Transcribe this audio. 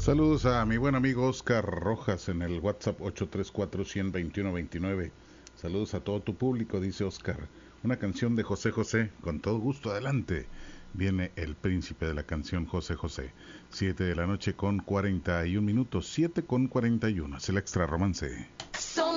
Saludos a mi buen amigo Oscar Rojas en el WhatsApp 834-121-29. Saludos a todo tu público, dice Oscar. Una canción de José José, con todo gusto, adelante. Viene el príncipe de la canción José José. 7 de la noche con 41 minutos, 7 con 41. Es el extra romance.